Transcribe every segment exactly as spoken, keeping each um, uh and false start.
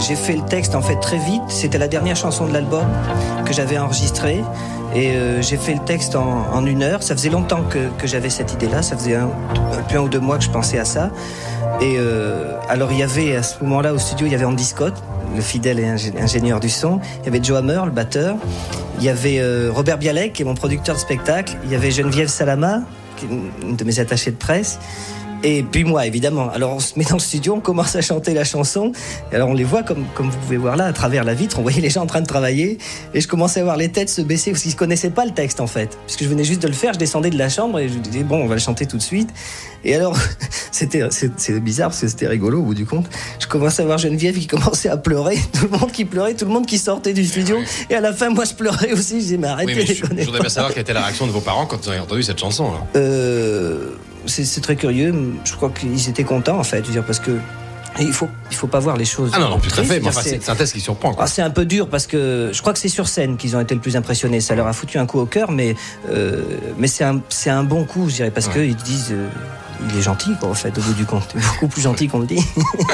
J'ai fait le texte en fait très vite. C'était la dernière chanson de l'album que j'avais enregistrée. Et euh, j'ai fait le texte en, en une heure. Ça faisait longtemps que, que j'avais cette idée-là. Ça faisait un, un ou deux mois que je pensais à ça. Et euh, alors il y avait à ce moment-là au studio, il y avait Andy Scott, le fidèle et ingénieur du son. Il y avait Joe Hammer, le batteur. Il y avait euh, Robert Bialek, qui est mon producteur de spectacle. Il y avait Geneviève Salama, qui est une de mes attachées de presse. Et puis moi, évidemment. Alors on se met dans le studio, on commence à chanter la chanson. Et alors on les voit, comme, comme vous pouvez voir là, à travers la vitre. On voyait les gens en train de travailler. Et je commençais à voir les têtes se baisser, parce qu'ils ne connaissaient pas le texte en fait. Puisque je venais juste de le faire, je descendais de la chambre et je disais, bon, on va le chanter tout de suite. Et alors, c'était, c'est, c'est bizarre, parce que c'était rigolo au bout du compte. Je commençais à voir Geneviève qui commençait à pleurer. Tout le monde qui pleurait, tout le monde qui sortait du studio. Et à la fin, moi, je pleurais aussi. Je disais, mais arrêtez. Oui, mais je, je voudrais bien savoir quelle était la réaction de vos parents quand ils ont entendu cette chanson. Là. Euh... C'est, c'est très curieux. Je crois qu'ils étaient contents, en fait. Je veux dire, parce que il faut, il faut pas voir les choses. Ah non, non, tout à fait. Mais enfin, c'est, c'est un test qui surprend. Quoi. Ah, c'est un peu dur parce que je crois que c'est sur scène qu'ils ont été le plus impressionnés. Ça leur a foutu un coup au cœur, mais, euh, mais c'est, un, c'est un bon coup, je dirais, parce ouais. qu'ils disent euh, il est gentil, quoi, en fait, au bout du compte. Beaucoup plus gentil qu'on le dit.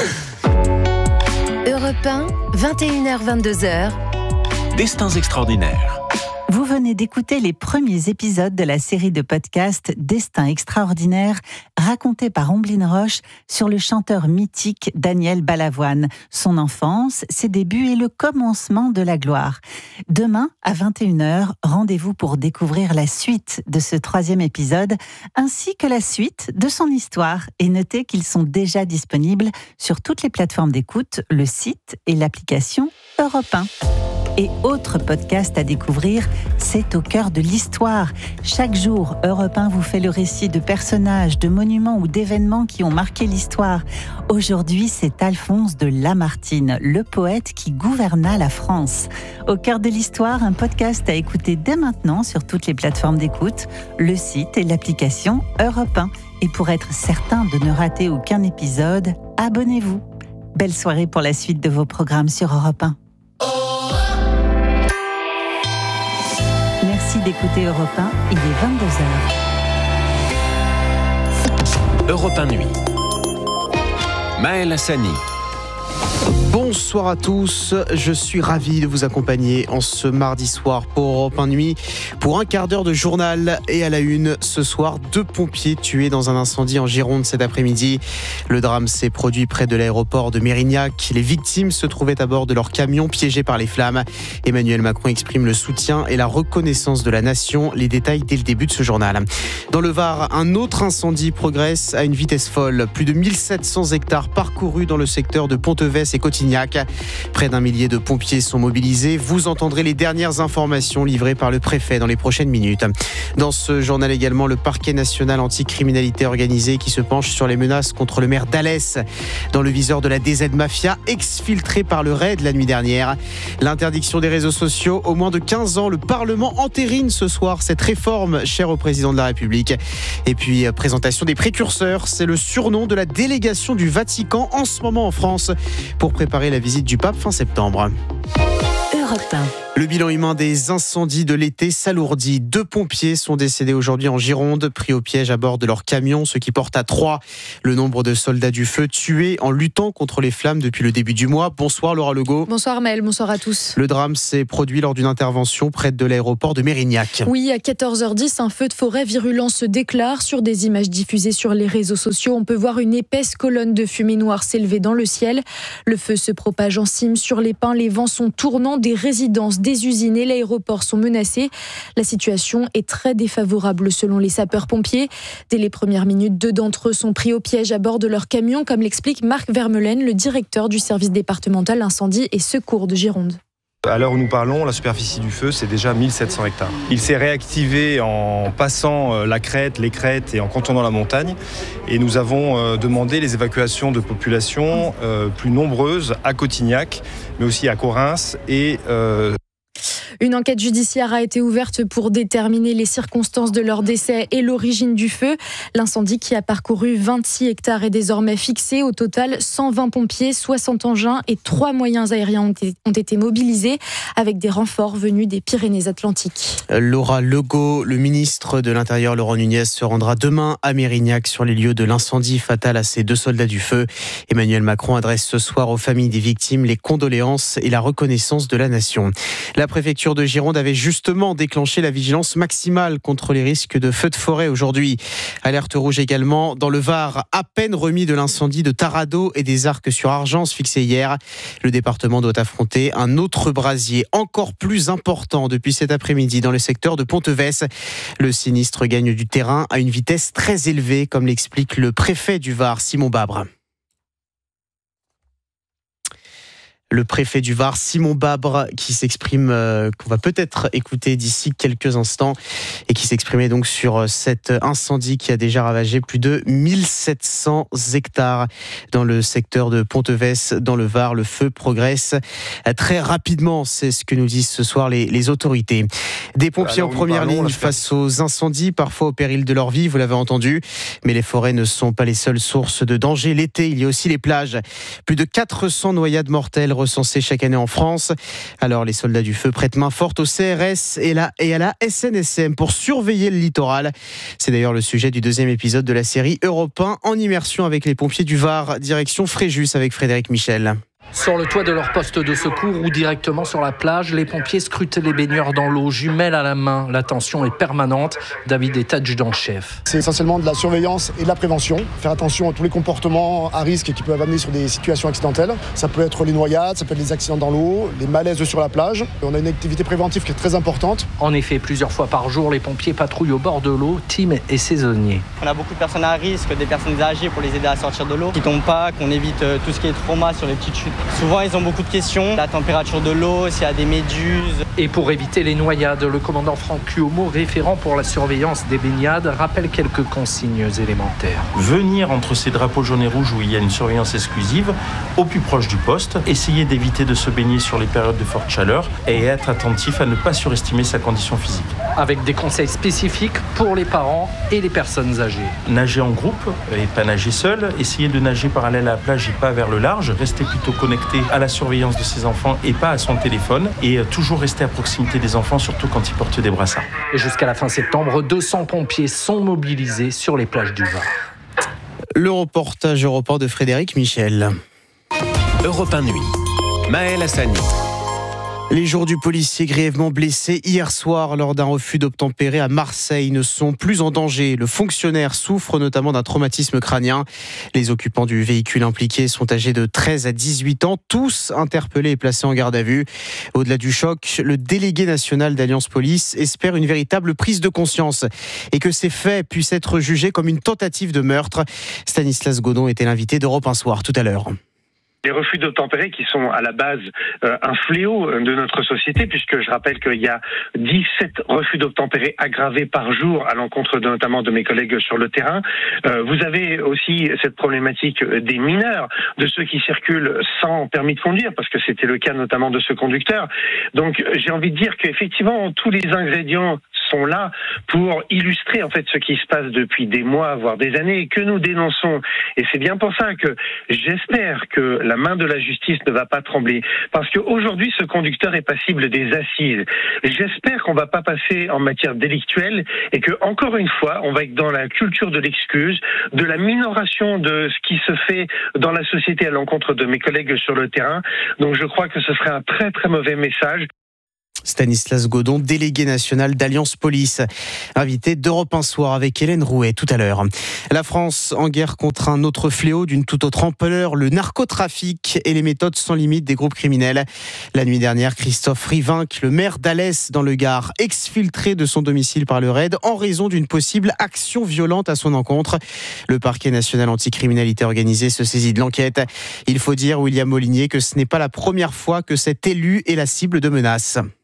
Europe un, vingt et une heures vingt-deux heures. Destins extraordinaires. Vous venez d'écouter les premiers épisodes de la série de podcasts Destins extraordinaires, racontés par Omblin Roche sur le chanteur mythique Daniel Balavoine, son enfance, ses débuts et le commencement de la gloire. Demain, à vingt et une heures, rendez-vous pour découvrir la suite de ce troisième épisode, ainsi que la suite de son histoire. Et notez qu'ils sont déjà disponibles sur toutes les plateformes d'écoute, le site et l'application Europe un. Et autre podcast à découvrir, c'est au cœur de l'histoire. Chaque jour, Europe un vous fait le récit de personnages, de monuments ou d'événements qui ont marqué l'histoire. Aujourd'hui, c'est Alphonse de Lamartine, le poète qui gouverna la France. Au cœur de l'histoire, un podcast à écouter dès maintenant sur toutes les plateformes d'écoute, le site et l'application Europe un. Et pour être certain de ne rater aucun épisode, abonnez-vous. Belle soirée pour la suite de vos programmes sur Europe un. Merci d'écouter Europe un, il est vingt-deux heures. Europe un Nuit. Maël Hassani. Bonsoir à tous, je suis ravi de vous accompagner en ce mardi soir pour Europe un Nuit pour un quart d'heure de journal. Et à la une, ce soir, deux pompiers tués dans un incendie en Gironde cet après-midi. Le drame s'est produit près de l'aéroport de Mérignac. Les victimes se trouvaient à bord de leur camion piégé par les flammes. Emmanuel Macron exprime le soutien et la reconnaissance de la nation. Les détails dès le début de ce journal. Dans le Var, un autre incendie progresse à une vitesse folle. Plus de mille sept cents hectares parcourus dans le secteur de Pontevès et Cotignac. Près d'un millier de pompiers sont mobilisés. Vous entendrez les dernières informations livrées par le préfet dans les prochaines minutes. Dans ce journal également, le parquet national anticriminalité organisée qui se penche sur les menaces contre le maire d'Alès. Dans le viseur de la D Z Mafia, exfiltrée par le raid la nuit dernière. L'interdiction des réseaux sociaux, au moins de quinze ans, le Parlement entérine ce soir cette réforme chère au président de la République. Et puis, présentation des précurseurs, c'est le surnom de la délégation du Vatican en ce moment en France pour préparer la visite du pape fin septembre. Europe un. Le bilan humain des incendies de l'été s'alourdit. Deux pompiers sont décédés aujourd'hui en Gironde, pris au piège à bord de leur camion, ce qui porte à trois le nombre de soldats du feu tués en luttant contre les flammes depuis le début du mois. Bonsoir Laura Legault. Bonsoir Maël, bonsoir à tous. Le drame s'est produit lors d'une intervention près de l'aéroport de Mérignac. Oui, à quatorze heures dix, un feu de forêt virulent se déclare. Sur des images diffusées sur les réseaux sociaux, on peut voir une épaisse colonne de fumée noire s'élever dans le ciel. Le feu se propage en cime sur les pins, les vents sont tournants, des résidences, des usines et l'aéroport sont menacés. La situation est très défavorable selon les sapeurs-pompiers. Dès les premières minutes, deux d'entre eux sont pris au piège à bord de leur camion, comme l'explique Marc Vermeulen, le directeur du service départemental incendie et secours de Gironde. À l'heure où nous parlons, la superficie du feu, c'est déjà mille sept cents hectares. Il s'est réactivé en passant la crête, les crêtes et en contournant la montagne. Et nous avons demandé les évacuations de populations plus nombreuses à Cotignac, mais aussi à Correns et... Euh Une enquête judiciaire a été ouverte pour déterminer les circonstances de leur décès et l'origine du feu. L'incendie qui a parcouru vingt-six hectares est désormais fixé. Au total, cent vingt pompiers, soixante engins et trois moyens aériens ont été, ont été mobilisés avec des renforts venus des Pyrénées-Atlantiques. Laura Legault, le ministre de l'Intérieur Laurent Nunez se rendra demain à Mérignac sur les lieux de l'incendie fatal à ces deux soldats du feu. Emmanuel Macron adresse ce soir aux familles des victimes les condoléances et la reconnaissance de la nation. La préfecture de Gironde avait justement déclenché la vigilance maximale contre les risques de feux de forêt aujourd'hui. Alerte rouge également dans le Var, à peine remis de l'incendie de Taradot et des Arcs-sur-Argence fixé hier. Le département doit affronter un autre brasier encore plus important depuis cet après-midi dans le secteur de Pontevès. Le sinistre gagne du terrain à une vitesse très élevée, comme l'explique le préfet du Var, Simon Babre. Le préfet du Var, Simon Babre, qui s'exprime, euh, qu'on va peut-être écouter d'ici quelques instants, et qui s'exprimait donc sur cet incendie qui a déjà ravagé plus de mille sept cents hectares dans le secteur de Pontevès, dans le Var. Le feu progresse très rapidement, c'est ce que nous disent ce soir les, les autorités. Des pompiers Alors, en première ligne face aux incendies, parfois au péril de leur vie, vous l'avez entendu, mais les forêts ne sont pas les seules sources de danger. L'été, il y a aussi les plages. Plus de quatre cents noyades mortelles recensées chaque année en France. Alors les soldats du feu prêtent main forte au C R S et, la, et à la S N S M pour surveiller le littoral. C'est d'ailleurs le sujet du deuxième épisode de la série Europe un en immersion avec les pompiers du Var, direction Fréjus avec Frédéric Michel. Sur le toit de leur poste de secours ou directement sur la plage, les pompiers scrutent les baigneurs dans l'eau, jumelles à la main. La tension est permanente. David est adjudant-chef. C'est essentiellement de la surveillance et de la prévention. Faire attention à tous les comportements à risque qui peuvent amener sur des situations accidentelles. Ça peut être les noyades, ça peut être les accidents dans l'eau, les malaises sur la plage. On a une activité préventive qui est très importante. En effet, plusieurs fois par jour, les pompiers patrouillent au bord de l'eau, team et saisonniers. On a beaucoup de personnes à risque, des personnes âgées pour les aider à sortir de l'eau, qui tombent pas, qu'on évite tout ce qui est trauma sur les petites chutes. Souvent, ils ont beaucoup de questions. La température de l'eau, s'il y a des méduses. Et pour éviter les noyades, le commandant Franck Cuomo, référent pour la surveillance des baignades, rappelle quelques consignes élémentaires. Venir entre ces drapeaux jaunes et rouges où il y a une surveillance exclusive, au plus proche du poste. Essayer d'éviter de se baigner sur les périodes de forte chaleur et être attentif à ne pas surestimer sa condition physique. Avec des conseils spécifiques pour les parents et les personnes âgées. Nager en groupe et pas nager seul. Essayer de nager parallèle à la plage et pas vers le large. Rester plutôt connecté à la surveillance de ses enfants et pas à son téléphone. Et toujours rester à proximité des enfants, surtout quand ils portent des brassards. Et jusqu'à la fin septembre, deux cents pompiers sont mobilisés sur les plages du Var. Le reportage Europe un de Frédéric Michel. Europe un Nuit. Maël Hassani. Les jours du policier grièvement blessé hier soir lors d'un refus d'obtempérer à Marseille ne sont plus en danger. Le fonctionnaire souffre notamment d'un traumatisme crânien. Les occupants du véhicule impliqué sont âgés de treize à dix-huit ans, tous interpellés et placés en garde à vue. Au-delà du choc, le délégué national d'Alliance Police espère une véritable prise de conscience et que ces faits puissent être jugés comme une tentative de meurtre. Stanislas Godon était l'invité d'Europe un soir tout à l'heure. Les refus d'obtempérer qui sont à la base euh, un fléau de notre société, puisque je rappelle qu'il y a dix-sept refus d'obtempérer aggravés par jour à l'encontre de, notamment de mes collègues sur le terrain. Euh, vous avez aussi cette problématique des mineurs, de ceux qui circulent sans permis de conduire, parce que c'était le cas notamment de ce conducteur. Donc j'ai envie de dire qu'effectivement tous les ingrédients sont là pour illustrer en fait ce qui se passe depuis des mois, voire des années, et que nous dénonçons. Et c'est bien pour ça que j'espère que la main de la justice ne va pas trembler. Parce qu'aujourd'hui, ce conducteur est passible des assises. J'espère qu'on ne va pas passer en matière délictuelle et que, encore une fois, on va être dans la culture de l'excuse, de la minoration de ce qui se fait dans la société à l'encontre de mes collègues sur le terrain. Donc je crois que ce serait un très très mauvais message. Stanislas Godon, délégué national d'Alliance Police, invité d'Europe un soir avec Hélène Rouet tout à l'heure. La France en guerre contre un autre fléau d'une toute autre ampleur, le narcotrafic et les méthodes sans limite des groupes criminels. La nuit dernière, Christophe Rivinc, le maire d'Alès dans le Gard, exfiltré de son domicile par le raid en raison d'une possible action violente à son encontre. Le parquet national anticriminalité organisée se saisit de l'enquête. Il faut dire, William Molinier, que ce n'est pas la première fois que cet élu est la cible de menaces.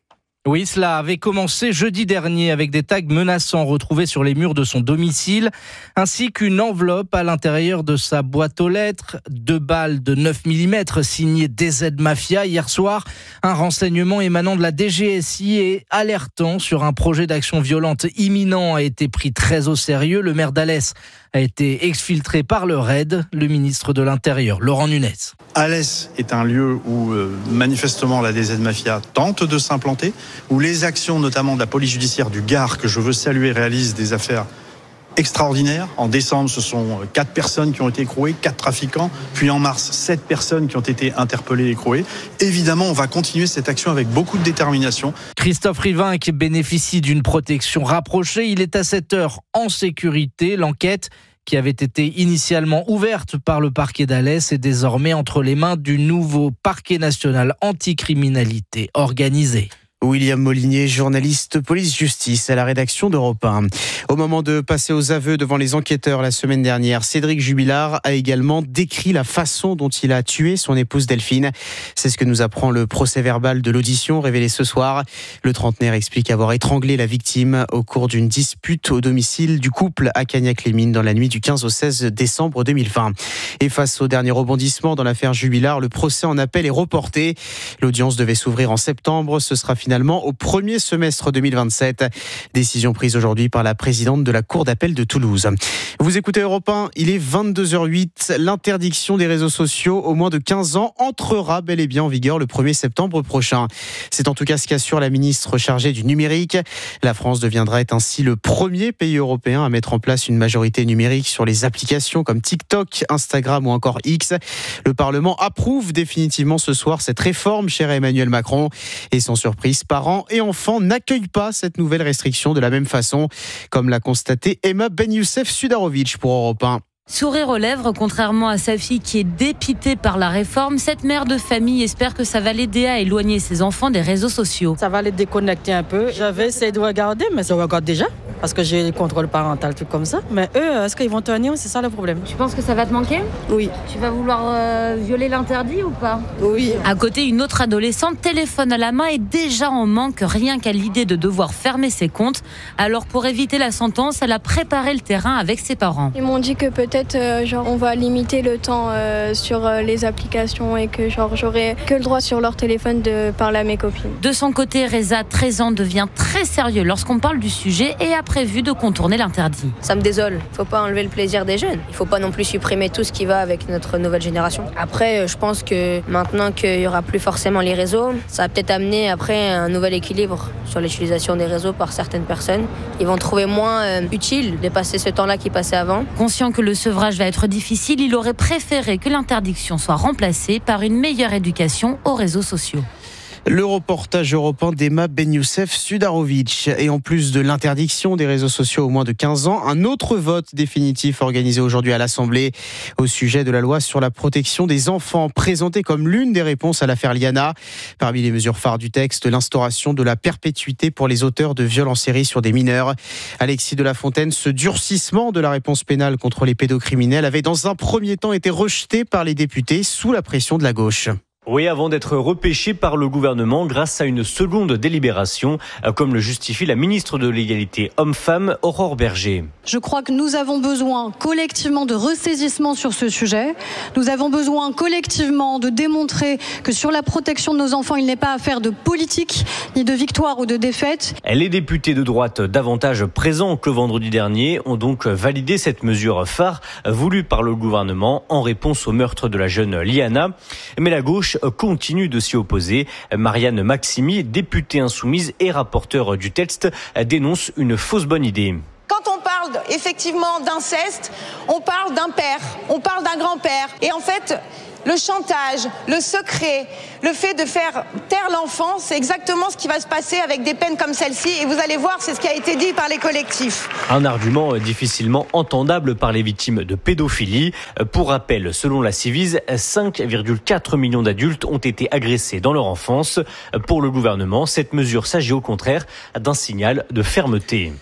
Oui, cela avait commencé jeudi dernier avec des tags menaçants retrouvés sur les murs de son domicile, ainsi qu'une enveloppe à l'intérieur de sa boîte aux lettres. Deux balles de neuf millimètres signées D Z Mafia. Hier soir, un renseignement émanant de la D G S I et alertant sur un projet d'action violente imminent a été pris très au sérieux. Le maire d'Alès a été exfiltré par le raid. Le ministre de l'Intérieur, Laurent Nunez. Alès est un lieu où euh, manifestement la D Z Mafia tente de s'implanter, où les actions notamment de la police judiciaire du Gard, que je veux saluer, réalisent des affaires extraordinaires. En décembre, ce sont quatre personnes qui ont été écrouées, quatre trafiquants, puis en mars, sept personnes qui ont été interpellées et écrouées. Évidemment, on va continuer cette action avec beaucoup de détermination. Christophe Rivin qui bénéficie d'une protection rapprochée, il est à cette heure en sécurité. L'enquête qui avait été initialement ouverte par le parquet d'Alès est désormais entre les mains du nouveau parquet national anticriminalité organisée. William Molinier, journaliste police-justice à la rédaction d'Europe un. Au moment de passer aux aveux devant les enquêteurs la semaine dernière, Cédric Jubilard a également décrit la façon dont il a tué son épouse Delphine. C'est ce que nous apprend le procès-verbal de l'audition révélé ce soir. Le trentenaire explique avoir étranglé la victime au cours d'une dispute au domicile du couple à Cagnac-les-Mines dans la nuit du quinze au seize décembre deux mille vingt. Et face au dernier rebondissement dans l'affaire Jubilard, le procès en appel est reporté. L'audience devait s'ouvrir en septembre. Ce sera finalement au premier semestre deux mille vingt-sept. Décision prise aujourd'hui par la présidente de la Cour d'appel de Toulouse. Vous écoutez Europe un, il est vingt-deux heures huit. L'interdiction des réseaux sociaux aux moins de quinze ans entrera bel et bien en vigueur le premier septembre prochain. C'est en tout cas ce qu'assure la ministre chargée du numérique. La France deviendra ainsi le premier pays européen à mettre en place une majorité numérique sur les applications comme TikTok, Instagram ou encore X. Le Parlement approuve définitivement ce soir cette réforme chère à Emmanuel Macron. Et sans surprise, parents et enfants n'accueillent pas cette nouvelle restriction de la même façon, comme l'a constaté Emma Ben Youssef Sudarovic pour Europe un. Sourire aux lèvres, contrairement à sa fille qui est dépitée par la réforme, cette mère de famille espère que ça va l'aider à éloigner ses enfants des réseaux sociaux. Ça va les déconnecter un peu. J'avais essayé de regarder, mais ça regarde déjà, parce que j'ai le contrôle parental, tout comme ça. Mais eux, est-ce qu'ils vont tenir? C'est ça le problème. Tu penses que ça va te manquer? Oui. Tu vas vouloir euh, violer l'interdit ou pas? Oui. À côté, une autre adolescente, téléphone à la main, est déjà en manque, rien qu'à l'idée de devoir fermer ses comptes. Alors pour éviter la sentence, elle a préparé le terrain avec ses parents. Ils m'ont dit que peut-être euh, genre, on va limiter le temps euh, sur euh, les applications et que genre, j'aurai que le droit sur leur téléphone de parler à mes copines. De son côté, Reza, treize ans, devient très sérieux lorsqu'on parle du sujet et a prévu de contourner l'interdit. Ça me désole. Faut pas enlever le plaisir des jeunes. Il faut pas non plus supprimer tout ce qui va avec notre nouvelle génération. Après, je pense que maintenant qu'il y aura plus forcément les réseaux, ça va peut-être amener après un nouvel équilibre sur l'utilisation des réseaux par certaines personnes. Ils vont trouver moins euh, utile de passer ce temps-là qui passait avant. Conscient que le sevrage va être difficile, il aurait préféré que l'interdiction soit remplacée par une meilleure éducation aux réseaux sociaux. Le reportage européen d'Emma Ben Youssef Sudarovic. Et en plus de l'interdiction des réseaux sociaux aux moins de quinze ans, un autre vote définitif organisé aujourd'hui à l'Assemblée au sujet de la loi sur la protection des enfants, présentée comme l'une des réponses à l'affaire Liana. Parmi les mesures phares du texte, l'instauration de la perpétuité pour les auteurs de viols en série sur des mineurs. Alexis de la Fontaine, ce durcissement de la réponse pénale contre les pédocriminels avait dans un premier temps été rejeté par les députés sous la pression de la gauche. Oui, avant d'être repêché par le gouvernement grâce à une seconde délibération, comme le justifie la ministre de l'Égalité homme-femme, Aurore Berger. Je crois que nous avons besoin collectivement de ressaisissement sur ce sujet. Nous avons besoin collectivement de démontrer que sur la protection de nos enfants, il n'est pas affaire de politique, ni de victoire ou de défaite. Les députés de droite, davantage présents que vendredi dernier, ont donc validé cette mesure phare voulue par le gouvernement en réponse au meurtre de la jeune Liana. Mais la gauche continue de s'y opposer. Marianne Maximi, députée insoumise et rapporteure du texte, dénonce une fausse bonne idée. Quand on parle effectivement d'inceste, on parle d'un père, on parle d'un grand-père. Et en fait, le chantage, le secret, le fait de faire taire l'enfant, c'est exactement ce qui va se passer avec des peines comme celle-ci. Et vous allez voir, c'est ce qui a été dit par les collectifs. Un argument difficilement entendable par les victimes de pédophilie. Pour rappel, selon la Civise, cinq virgule quatre millions d'adultes ont été agressés dans leur enfance. Pour le gouvernement, cette mesure s'agit au contraire d'un signal de fermeté.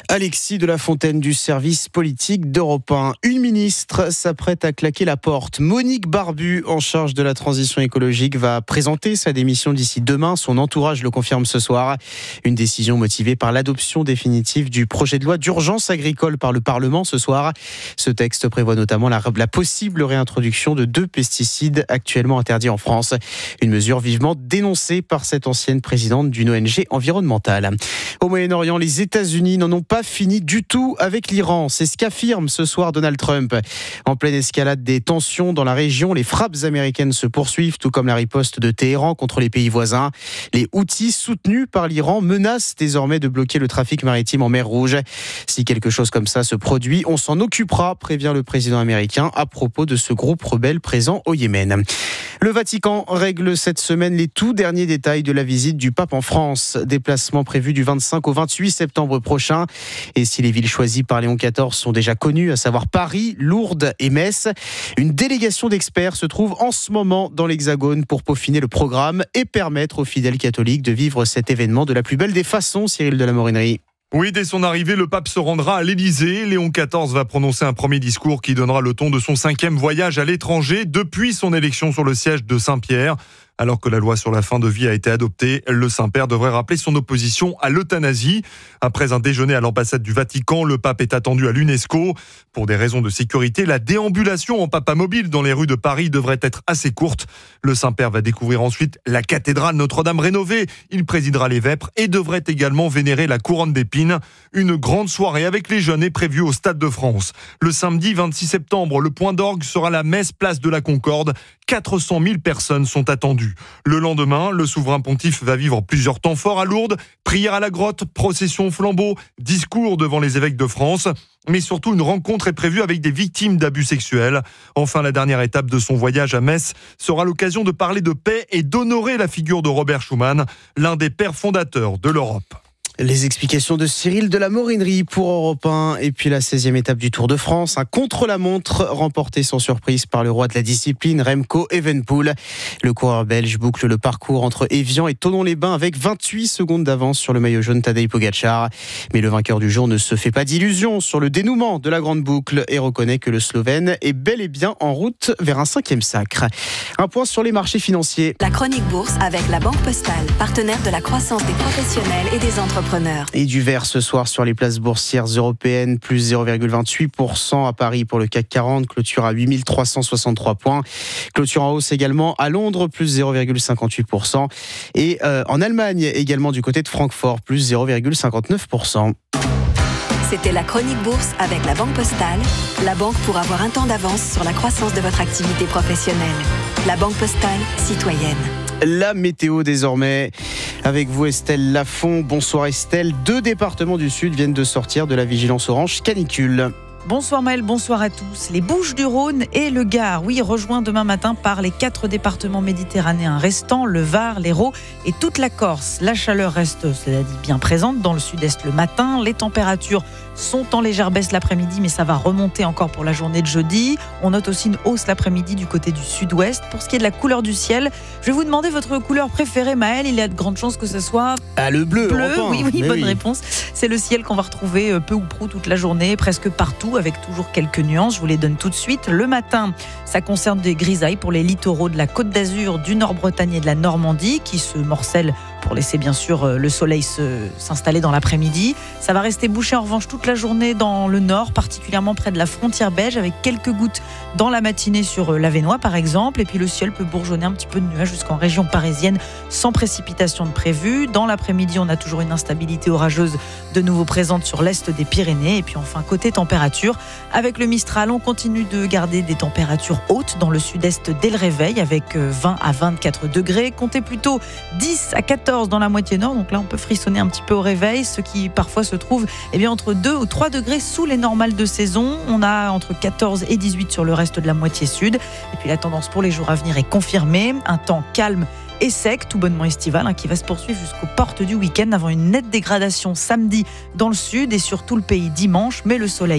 Alexis de la Fontaine du service politique d'Europe un. Une ministre s'apprête à claquer la porte. Monique Barbu, en charge de la transition écologique, va présenter sa démission d'ici demain. Son entourage le confirme ce soir. Une décision motivée par l'adoption définitive du projet de loi d'urgence agricole par le Parlement ce soir. Ce texte prévoit notamment la, la possible réintroduction de deux pesticides actuellement interdits en France. Une mesure vivement dénoncée par cette ancienne présidente d'une O N G environnementale. Au Moyen-Orient, les États-Unis n'en ont pas fini du tout avec l'Iran. C'est ce qu'affirme ce soir Donald Trump. En pleine escalade des tensions dans la région, les frappes américaines se poursuivent, tout comme la riposte de Téhéran contre les pays voisins. Les Houthis, soutenus par l'Iran, menacent désormais de bloquer le trafic maritime en mer Rouge. Si quelque chose comme ça se produit, on s'en occupera, prévient le président américain à propos de ce groupe rebelle présent au Yémen. Le Vatican règle cette semaine les tout derniers détails de la visite du pape en France. Déplacement prévu du vingt-cinq au vingt-huit septembre prochain. Et si les villes choisies par Léon quatorze sont déjà connues, à savoir Paris, Lourdes et Metz, une délégation d'experts se trouve en ce moment dans l'Hexagone pour peaufiner le programme et permettre aux fidèles catholiques de vivre cet événement de la plus belle des façons, Cyril de la Morinerie. Oui, dès son arrivée, le pape se rendra à l'Élysée. Léon quatorze va prononcer un premier discours qui donnera le ton de son cinquième voyage à l'étranger depuis son élection sur le siège de Saint-Pierre. Alors que la loi sur la fin de vie a été adoptée, le Saint-Père devrait rappeler son opposition à l'euthanasie. Après un déjeuner à l'ambassade du Vatican, le pape est attendu à l'UNESCO. Pour des raisons de sécurité, la déambulation en papamobile dans les rues de Paris devrait être assez courte. Le Saint-Père va découvrir ensuite la cathédrale Notre-Dame rénovée. Il présidera les vêpres et devrait également vénérer la couronne d'épines. Une grande soirée avec les jeunes est prévue au Stade de France. Le samedi vingt-six septembre, le point d'orgue sera la messe place de la Concorde. quatre cent mille personnes sont attendues. Le lendemain, le souverain pontife va vivre plusieurs temps forts à Lourdes, prière à la grotte, procession flambeau, discours devant les évêques de France, mais surtout une rencontre est prévue avec des victimes d'abus sexuels. Enfin, la dernière étape de son voyage à Metz sera l'occasion de parler de paix et d'honorer la figure de Robert Schuman, l'un des pères fondateurs de l'Europe. Les explications de Cyril de la Morinerie pour Europe un. Et puis la seizième étape du Tour de France, un contre-la-montre remporté sans surprise par le roi de la discipline, Remco Evenepoel. Le coureur belge boucle le parcours entre Évian et Thonon-les-Bains avec vingt-huit secondes d'avance sur le maillot jaune Tadej Pogacar. Mais le vainqueur du jour ne se fait pas d'illusions sur le dénouement de la grande boucle et reconnaît que le Slovène est bel et bien en route vers un cinquième sacre. Un point sur les marchés financiers. La chronique bourse avec la Banque Postale, partenaire de la croissance des professionnels et des entrepreneurs. Et du vert ce soir sur les places boursières européennes, plus zéro virgule vingt-huit pour cent à Paris pour le C A C quarante, clôture à huit mille trois cent soixante-trois points. Clôture en hausse également à Londres, plus zéro virgule cinquante-huit pour cent. Et euh, en Allemagne également du côté de Francfort, plus zéro virgule cinquante-neuf pour cent. C'était la chronique bourse avec la Banque Postale, la banque pour avoir un temps d'avance sur la croissance de votre activité professionnelle. La Banque Postale, citoyenne. La météo désormais, avec vous Estelle Lafont. Bonsoir Estelle, deux départements du Sud viennent de sortir de la vigilance orange canicule. Bonsoir Maëlle, bonsoir à tous. Les Bouches-du-Rhône et le Gard, oui, rejoints demain matin par les quatre départements méditerranéens restants, le Var, l'Hérault et toute la Corse. La chaleur reste, cela dit, bien présente dans le sud-est le matin. Les températures sont en légère baisse l'après-midi, mais ça va remonter encore pour la journée de jeudi. On note aussi une hausse l'après-midi du côté du sud-ouest. Pour ce qui est de la couleur du ciel, je vais vous demander votre couleur préférée, Maëlle. Il y a de grandes chances que ce soit ah, le bleu. Bleu, oui, oui, bonne oui. réponse. C'est le ciel qu'on va retrouver peu ou prou toute la journée, presque partout, avec toujours quelques nuances. Je vous les donne tout de suite. Le matin, ça concerne des grisailles pour les littoraux de la Côte d'Azur, du Nord-Bretagne et de la Normandie, qui se morcellent pour laisser bien sûr le soleil se, s'installer dans l'après-midi. Ça va rester bouché en revanche toute la journée dans le nord, particulièrement près de la frontière belge, avec quelques gouttes dans la matinée sur l'Avesnois par exemple. Et puis le ciel peut bourgeonner un petit peu de nuages jusqu'en région parisienne, sans précipitation de prévu. Dans l'après-midi, on a toujours une instabilité orageuse de nouveau présente sur l'est des Pyrénées. Et puis enfin, côté température, avec le Mistral, on continue de garder des températures hautes dans le sud-est dès le réveil, avec vingt à vingt-quatre degrés. Comptez plutôt dix à quatorze dans la moitié nord, donc là on peut frissonner un petit peu au réveil, ce qui parfois se trouve eh bien, entre deux ou trois degrés sous les normales de saison. On a entre quatorze et dix-huit sur le reste de la moitié sud. Et puis la tendance pour les jours à venir est confirmée, un temps calme et sec, tout bonnement estival, hein, qui va se poursuivre jusqu'aux portes du week-end avant une nette dégradation samedi dans le sud et sur tout le pays dimanche, mais le soleil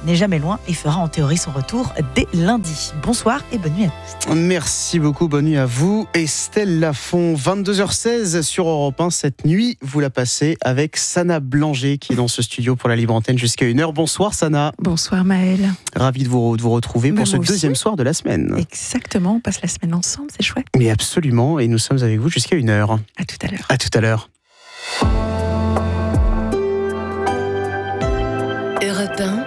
n'est jamais loin et fera en théorie son retour dès lundi. Bonsoir et bonne nuit à tous. Merci beaucoup, bonne nuit à vous. Estelle Lafont, vingt-deux heures seize sur Europe un. Cette nuit, vous la passez avec Sana Blanger qui est dans ce studio pour la Libre Antenne jusqu'à une heure. Bonsoir Sana. Bonsoir Maëlle. Ravi de vous, de vous retrouver pour Mais ce moi deuxième aussi. soir de la semaine. Exactement, on passe la semaine ensemble, c'est chouette. Mais absolument, et nous sommes avec vous jusqu'à une heure. À tout à l'heure. À tout à l'heure. Europe un.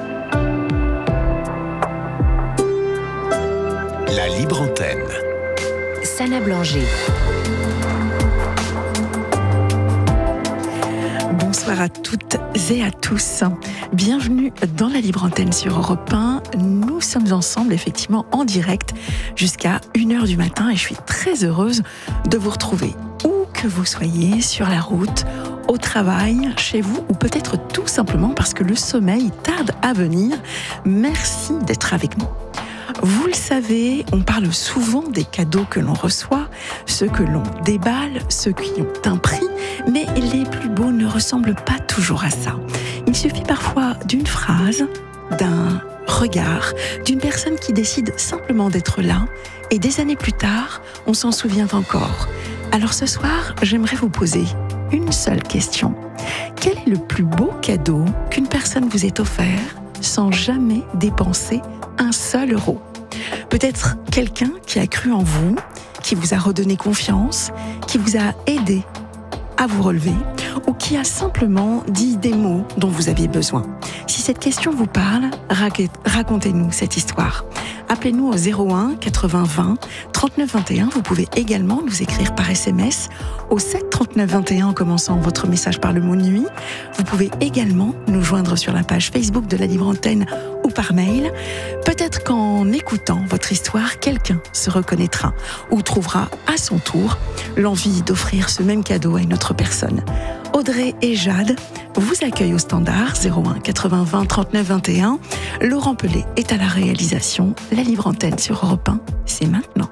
La Libre Antenne. Sana Blanger. Bonsoir à toutes et à tous. Bienvenue dans la Libre Antenne sur Europe un. Nous sommes ensemble effectivement en direct jusqu'à une heure du matin et je suis très heureuse de vous retrouver où que vous soyez, sur la route, au travail, chez vous ou peut-être tout simplement parce que le sommeil tarde à venir. Merci d'être avec nous. Vous le savez, on parle souvent des cadeaux que l'on reçoit, ceux que l'on déballe, ceux qui ont un prix, mais les plus beaux ne ressemblent pas toujours à ça. Il suffit parfois d'une phrase, d'un regard, d'une personne qui décide simplement d'être là, et des années plus tard, on s'en souvient encore. Alors ce soir, j'aimerais vous poser une seule question. Quel est le plus beau cadeau qu'une personne vous ait offert sans jamais dépenser un seul euro? Peut-être quelqu'un qui a cru en vous, qui vous a redonné confiance, qui vous a aidé à vous relever ou qui a simplement dit des mots dont vous aviez besoin. Si cette question vous parle, racontez-nous cette histoire. Appelez-nous au zéro un quatre-vingts vingt trente-neuf vingt et un. Vous pouvez également nous écrire par S M S au sept trente-neuf vingt et un en commençant votre message par le mot nuit. Vous pouvez également nous joindre sur la page Facebook de la Libre Antenne ou par mail. Peut-être qu'en écoutant votre histoire, quelqu'un se reconnaîtra ou trouvera à son tour l'envie d'offrir ce même cadeau à une autre personne. Audrey et Jade vous accueillent au standard zéro un quatre-vingts vingt trente-neuf vingt et un. Laurent Pelé est à la réalisation. La Libre Antenne sur Europe un, c'est maintenant.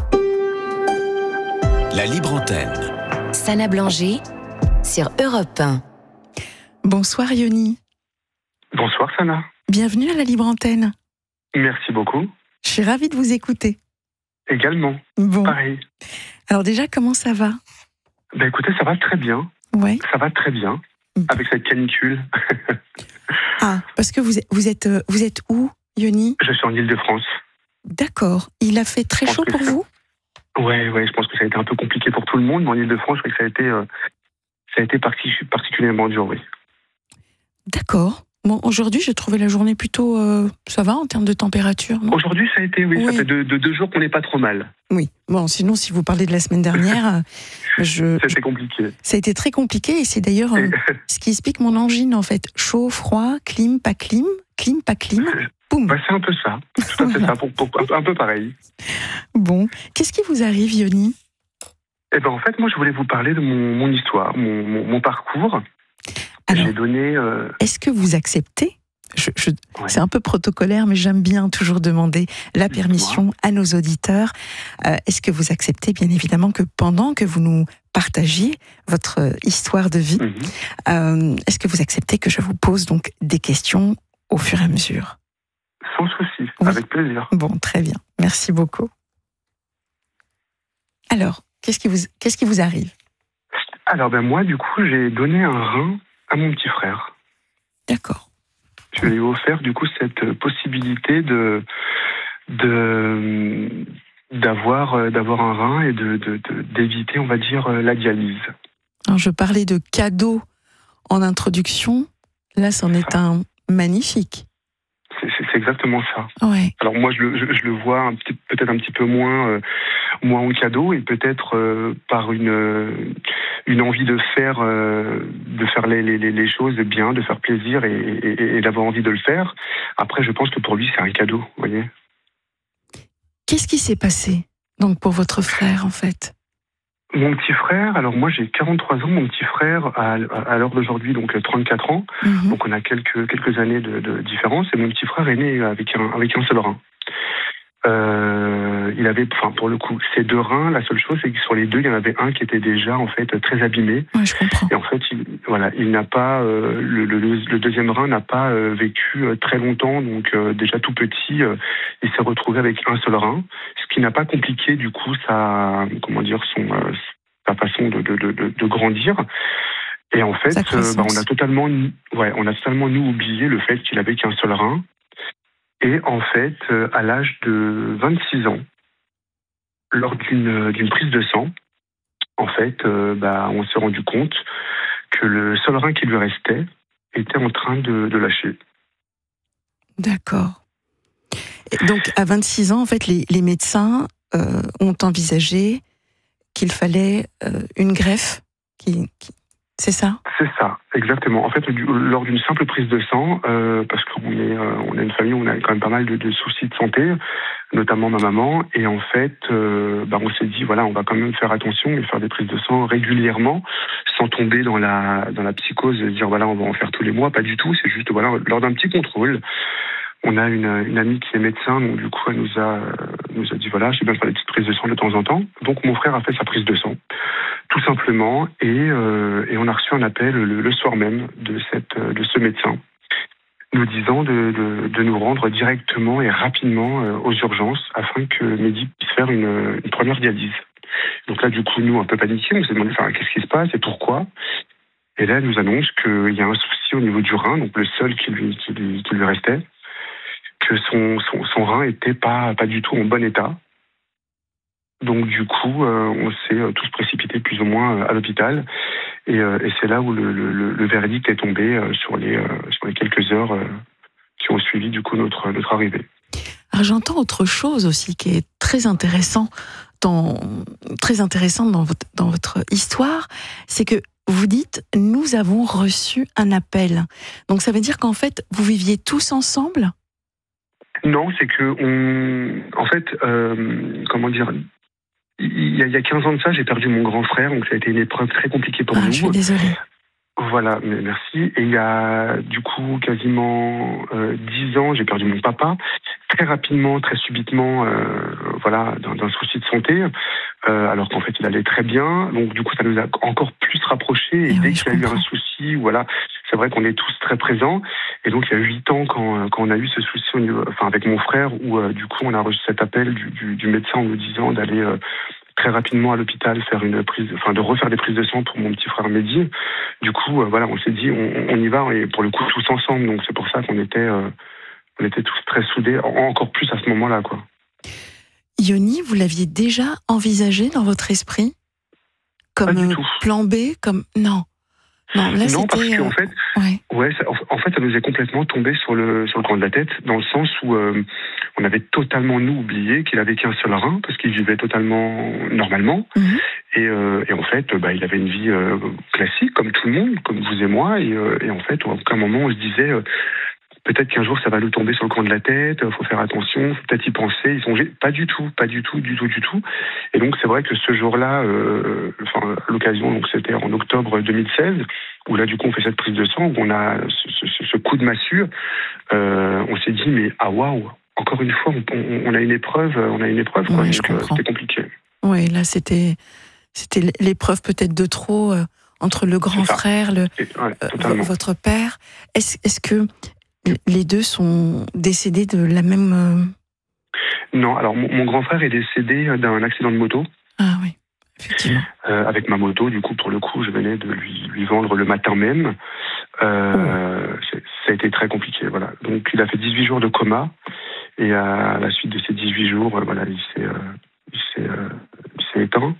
La Libre Antenne. Sana Blanger sur Europe un. Bonsoir Yoni. Bonsoir Sana. Bienvenue à la Libre Antenne. Merci beaucoup. Je suis ravie de vous écouter. Également. Bon. Pareil. Alors déjà, comment ça va? Ben écoutez, ça va très bien. Ouais. Ça va très bien. Avec cette canicule. Ah, parce que vous êtes, vous êtes, vous êtes où, Yoni? Je suis en Île-de-France. D'accord. Il a fait très chaud pour vous? Ouais, ouais, je pense que ça a été un peu compliqué pour tout le monde, mais en Île-de-France, je crois que ça a été, euh, ça a été parti, particulièrement dur, oui. D'accord. Bon, aujourd'hui, j'ai trouvé la journée plutôt... Euh, ça va en termes de température, non? Aujourd'hui, ça a été, oui, oui. Ça fait deux, deux, deux jours qu'on n'est pas trop mal. Oui. Bon, sinon, si vous parlez de la semaine dernière... je, C'était compliqué. Ça a été très compliqué et c'est d'ailleurs euh, ce qui explique mon angine, en fait. Chaud, froid, clim, pas clim, clim, pas clim. Boum. Bah, c'est un peu ça. Tout à fait ça, pour, pour, un peu pareil. Bon. Qu'est-ce qui vous arrive, Yoni? Eh ben, en fait, moi, je voulais vous parler de mon, mon histoire, mon, mon, mon parcours. Alors, j'ai donné. Euh... Est-ce que vous acceptez, je, je, ouais. c'est un peu protocolaire, mais j'aime bien toujours demander la permission à nos auditeurs. Euh, est-ce que vous acceptez, bien évidemment, que pendant que vous nous partagiez votre histoire de vie, mmh. euh, est-ce que vous acceptez que je vous pose donc des questions au fur et à mesure? Sans souci, oui. Avec plaisir. Bon, très bien. Merci beaucoup. Alors, qu'est-ce qui vous, qu'est-ce qui vous arrive? Alors, ben moi, du coup, j'ai donné un rein à mon petit frère. D'accord. Je lui ai offert, du coup, cette possibilité de, de, d'avoir, d'avoir un rein et de, de, de, d'éviter, on va dire, la dialyse. Alors, je parlais de cadeau en introduction. Là, c'en est un magnifique. C'est, c'est, c'est exactement ça. Ouais. Alors moi, je le, je, je le vois un petit, peut-être un petit peu moins, euh, moins en cadeau et peut-être euh, par une, euh, une envie de faire, euh, de faire les, les, les choses bien, de faire plaisir et, et, et d'avoir envie de le faire. Après, je pense que pour lui, c'est un cadeau, vous voyez. Qu'est-ce qui s'est passé donc pour votre frère, en fait? Mon petit frère, alors moi j'ai quarante-trois ans, mon petit frère a à l'heure d'aujourd'hui donc trente-quatre ans, mmh. donc on a quelques, quelques années de, de différence et mon petit frère est né avec un, avec un seul rein. Euh, il avait, enfin pour le coup, ces deux reins. La seule chose, c'est que sur les deux, il y en avait un qui était déjà en fait très abîmé. Ouais, je comprends. Et en fait, il, voilà, il n'a pas euh, le, le, le deuxième rein n'a pas euh, vécu euh, très longtemps, donc euh, déjà tout petit, euh, il s'est retrouvé avec un seul rein, ce qui n'a pas compliqué du coup sa, comment dire, son, euh, sa façon de, de, de, de grandir. Et en fait, euh, bah, on a totalement, ouais, on a totalement nous oublié le fait qu'il avait qu'un seul rein. Et en fait, euh, à l'âge de vingt-six ans, lors d'une d'une prise de sang, en fait, euh, bah, on s'est rendu compte que le seul rein qui lui restait était en train de, de lâcher. D'accord. Et donc, à vingt-six ans, en fait, les, les médecins euh, ont envisagé qu'il fallait euh, une greffe qui, qui... C'est ça ? C'est ça, exactement. En fait, du, lors d'une simple prise de sang, euh, parce qu'on est, euh, on a une famille où on a quand même pas mal de, de soucis de santé, notamment ma maman, et en fait, euh, bah, on s'est dit, voilà, on va quand même faire attention et faire des prises de sang régulièrement, sans tomber dans la, dans la psychose de dire, voilà, on va en faire tous les mois, pas du tout, c'est juste, voilà, lors d'un petit contrôle. On a une, une amie qui est médecin, donc du coup, elle nous a, nous a dit, voilà, j'ai bien faire des petites prises de sang de temps en temps. Donc, mon frère a fait sa prise de sang, tout simplement, et, euh, et on a reçu un appel le, le soir même de, cette, de ce médecin, nous disant de, de, de nous rendre directement et rapidement aux urgences afin que Mehdi puisse faire une, une première dialyse. Donc là, du coup, nous, un peu paniqués, on s'est demandé, enfin, qu'est-ce qui se passe et pourquoi ? Et là, elle nous annonce qu'il y a un souci au niveau du rein, donc le seul qui lui, qui lui, qui lui restait, que son, son, son rein était pas, pas du tout en bon état. Donc du coup, euh, on s'est tous précipités plus ou moins à l'hôpital. Et, euh, et c'est là où le, le, le verdict est tombé euh, sur, les, euh, sur les quelques heures euh, qui ont suivi du coup notre, notre arrivée. Alors j'entends autre chose aussi qui est très intéressant dans, très intéressante dans votre, dans votre histoire, c'est que vous dites « nous avons reçu un appel ». Donc ça veut dire qu'en fait, vous viviez tous ensemble ? Non, c'est que, on, en fait, euh, comment dire, il y, a, il y a quinze ans de ça, j'ai perdu mon grand frère, donc ça a été une épreuve très compliquée pour ah, nous. Je suis désolée. Voilà, mais merci. Et il y a du coup quasiment euh, dix ans, j'ai perdu mon papa, très rapidement, très subitement, euh, voilà, d'un, d'un souci de santé, euh, alors qu'en fait il allait très bien. Donc du coup ça nous a encore plus rapprochés. Et, et dès oui, qu'il y a eu un souci, voilà, c'est vrai qu'on est tous très présents. Et donc il y a huit ans quand, quand on a eu ce souci au niveau, enfin avec mon frère, où euh, du coup on a reçu cet appel du, du, du médecin en nous disant d'aller euh, très rapidement à l'hôpital faire une prise, enfin de refaire des prises de sang pour mon petit frère Mehdi. Du coup, euh, voilà, on s'est dit, on, on y va, et pour le coup tous ensemble. Donc c'est pour ça qu'on était, euh, on était tous très soudés, encore plus à ce moment-là, quoi. Yoni, vous l'aviez déjà envisagé dans votre esprit comme plan B, comme non. Non, là, non parce c'était, qu'en fait, euh... ouais. ouais, ça, en fait, ça nous est complètement tombé sur le sur le coin de la tête, dans le sens où euh, on avait totalement nous oublié qu'il avait qu'un seul rein, parce qu'il vivait totalement normalement, mmh. et, euh, et en fait, bah, il avait une vie euh, classique comme tout le monde, comme vous et moi, et, euh, et en fait, à aucun moment on se disait euh, peut-être qu'un jour ça va nous tomber sur le coin de la tête, faut faire attention, faut peut-être y penser, y songer. Pas du tout, pas du tout, du tout, du tout. Et donc c'est vrai que ce jour-là, euh, enfin l'occasion, donc c'était en octobre deux mille seize, où là du coup on fait cette prise de sang, où on a ce, ce, ce coup de massue. Euh, on s'est dit mais ah waouh, encore une fois on, on a une épreuve, on a une épreuve, quoi. Oui, Donc, euh, c'était compliqué. Oui, là c'était c'était l'épreuve peut-être de trop euh, entre le grand frère, le ouais, euh, votre père. Est-ce est-ce que les deux sont décédés de la même... Euh... Non, alors mon, mon grand frère est décédé d'un accident de moto. Ah oui, effectivement. Euh, avec ma moto, du coup, pour le coup, je venais de lui, lui vendre le matin même. Euh, oh. Ça a été très compliqué, voilà. Donc, il a fait dix-huit jours de coma. Et à la suite de ces dix-huit jours, voilà, il s'est, euh, il s'est, euh, il s'est éteint.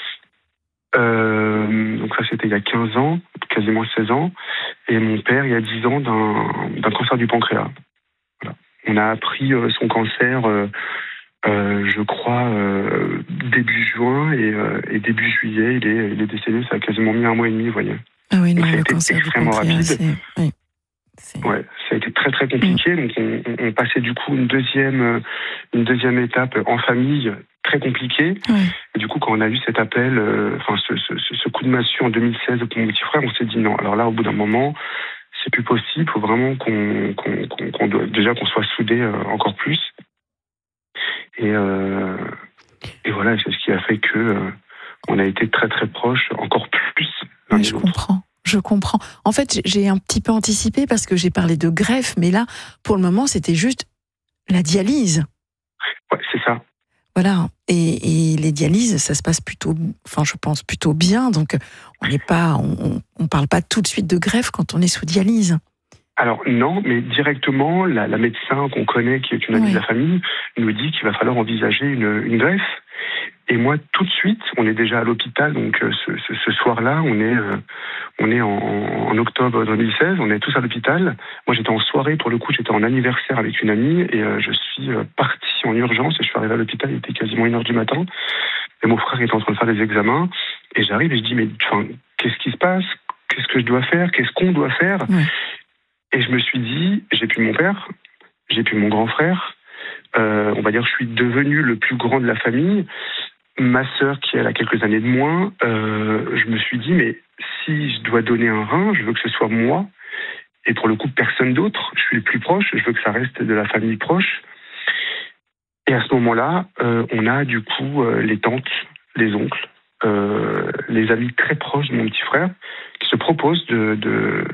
Euh, donc ça, c'était il y a quinze ans, quasiment seize ans. Et mon père, il y a dix ans, d'un, d'un cancer du pancréas. Voilà. On a appris euh, son cancer, euh, euh, je crois, euh, début juin, et, euh, et début juillet, il est, il est décédé. Ça a quasiment mis un mois et demi, vous voyez. Ah oui, non, ça a le été cancer extrêmement du pancréas, rapide. C'est... Oui. C'est... Ouais, ça a été très très compliqué. Mmh. Donc on, on passait du coup une deuxième, une deuxième étape en famille, très compliquée. Ouais. Et du coup, quand on a eu cet appel, euh, enfin ce, ce, ce coup de massue en deux mille seize pour mon petit frère, on s'est dit non. Alors là, au bout d'un moment, c'est plus possible. Il faut vraiment qu'on, qu'on, qu'on, qu'on doit, déjà qu'on soit soudés euh, encore plus. Et, euh, et voilà, c'est ce qui a fait que euh, on a été très très proches, encore plus. Oui, je comprends. Je comprends. En fait, j'ai un petit peu anticipé parce que j'ai parlé de greffe, mais là, pour le moment, c'était juste la dialyse. Ouais, c'est ça. Voilà. Et, et les dialyses, ça se passe plutôt, enfin, je pense plutôt bien. Donc, on n'est pas, on, on parle pas tout de suite de greffe quand on est sous dialyse. Alors non, mais directement, la, la médecin qu'on connaît, qui est une amie oui. de la famille, nous dit qu'il va falloir envisager une, une greffe. Et moi, tout de suite, on est déjà à l'hôpital, donc ce, ce, ce soir-là, on est, euh, on est en, en octobre deux mille seize, on est tous à l'hôpital. Moi, j'étais en soirée, pour le coup, j'étais en anniversaire avec une amie, et euh, je suis euh, parti en urgence, et je suis arrivé à l'hôpital, il était quasiment une heure du matin, et mon frère était en train de faire des examens, et j'arrive et je dis, mais enfin, qu'est-ce qui se passe? Qu'est-ce que je dois faire? Qu'est-ce qu'on doit faire? Oui. Et je me suis dit, j'ai plus mon père, j'ai plus mon grand frère, euh, on va dire que je suis devenu le plus grand de la famille. Ma sœur, qui elle a quelques années de moins, euh, je me suis dit, mais si je dois donner un rein, je veux que ce soit moi, et pour le coup, personne d'autre. Je suis le plus proche, je veux que ça reste de la famille proche. Et à ce moment-là, euh, on a du coup euh, les tantes, les oncles, euh, les amis très proches de mon petit frère, qui se proposent de, de,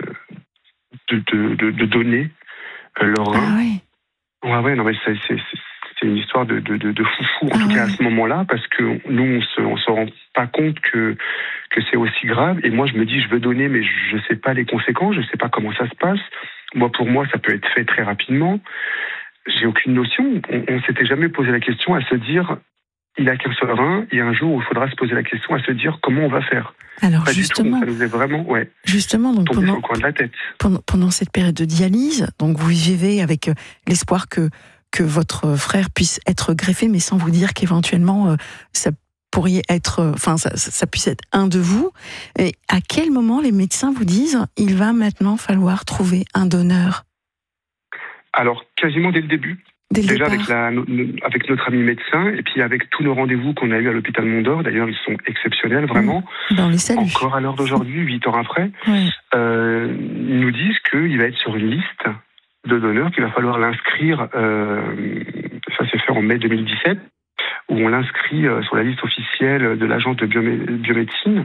de, de, de, de donner euh, leur rein. Ah oui. Ouais, ouais, non, mais c'est... c'est, c'est C'est une histoire de, de, de, de foufou, en ah tout cas ouais. à ce moment-là, parce que nous, on se, on se rend pas compte que, que c'est aussi grave. Et moi, je me dis, je veux donner, mais je sais pas les conséquences, je sais pas comment ça se passe. Moi, pour moi, ça peut être fait très rapidement. J'ai aucune notion. On, on s'était jamais posé la question à se dire, il a qu'un seul rein, et un jour où il faudra se poser la question à se dire comment on va faire. Alors pas justement, du tout, ça nous est vraiment, ouais, justement, donc tombé pendant, sur le coin de la tête. Pendant, pendant cette période de dialyse, donc vous vivez avec l'espoir que que votre frère puisse être greffé, mais sans vous dire qu'éventuellement, euh, ça pourrait être, enfin, euh, ça, ça puisse être un de vous. Et à quel moment les médecins vous disent, il va maintenant falloir trouver un donneur? Alors, quasiment dès le début. Dès le Déjà départ. avec, la, avec notre ami médecin, et puis avec tous nos rendez-vous qu'on a eu à l'hôpital Mont-d'Or, d'ailleurs, ils sont exceptionnels, vraiment. Ben, on les salue. Encore à l'heure d'aujourd'hui, huit ans après, oui. euh, ils nous disent qu'il va être sur une liste de donneurs, qu'il va falloir l'inscrire, euh, ça s'est fait en mai deux mille dix-sept, où on l'inscrit euh, sur la liste officielle de l'agence de biomé- biomédecine.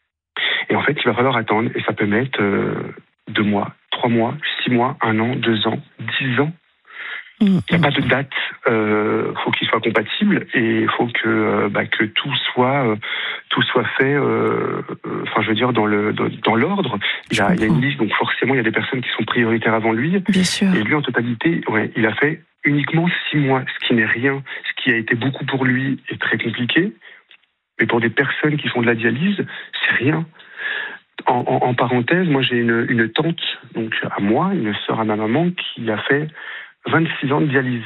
Et en fait, il va falloir attendre, et ça peut mettre euh, deux mois, trois mois, six mois, un an, deux ans, dix ans. Il n'y a pas de date. Il euh, faut qu'il soit compatible et il faut que, euh, bah, que tout soit, euh, tout soit fait. Enfin, euh, euh, je veux dire dans le dans, dans l'ordre. Il y, a, il y a une liste, donc forcément il y a des personnes qui sont prioritaires avant lui. Bien sûr. Et lui en totalité, ouais, il a fait uniquement six mois, ce qui n'est rien, ce qui a été beaucoup pour lui et très compliqué. Mais pour des personnes qui font de la dialyse, c'est rien. En, en, en parenthèse, moi j'ai une, une tante, donc à moi, une sœur à ma maman, qui a fait vingt-six ans de dialyse.